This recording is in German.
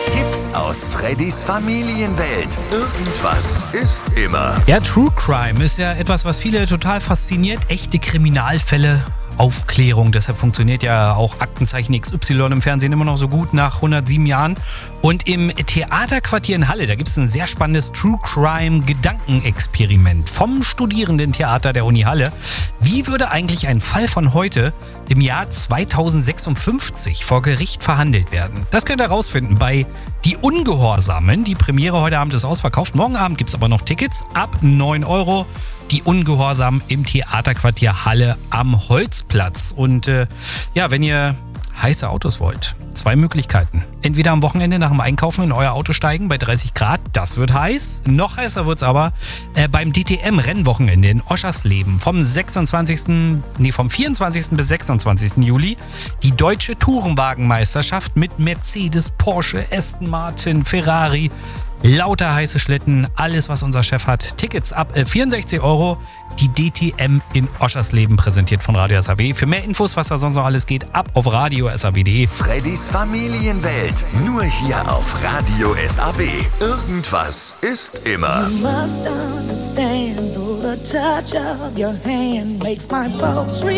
Tipps aus Freddys Familienwelt. Irgendwas ist immer. Ja, True Crime ist ja etwas, was viele total fasziniert. Echte Kriminalfälle, Aufklärung. Deshalb funktioniert ja auch Aktenzeichen XY im Fernsehen immer noch so gut nach 107 Jahren. Und im Theaterquartier in Halle, da gibt es ein sehr spannendes True Crime Gedankenexperiment vom Studierendentheater der Uni Halle. Wie würde eigentlich ein Fall von heute im Jahr 2056 vor Gericht verhandelt werden? Das könnt ihr herausfinden bei Die Ungehorsamen. Die Premiere heute Abend ist ausverkauft. Morgen Abend gibt es aber noch Tickets ab 9 Euro. Die Ungehorsamen im Theaterquartier Halle am Holzplatz. Und wenn ihr heiße Autos wollt, 2 Möglichkeiten. Entweder am Wochenende nach dem Einkaufen in euer Auto steigen bei 30 Grad, das wird heiß. Noch heißer wird es aber beim DTM-Rennwochenende in Oschersleben vom 24. bis 26. Juli. Die deutsche Tourenwagenmeisterschaft mit Mercedes, Porsche, Aston Martin, Ferrari. Lauter heiße Schlitten, alles was unser Chef hat. Tickets ab 64 Euro. Die DTM in Oschersleben präsentiert von Radio SAW. Für mehr Infos, was da sonst noch alles geht, ab auf radio-saw.de. Freddys Familienwelt. Nur hier auf Radio SAW. Irgendwas ist immer. You must understand, though the touch of your hand makes my pulse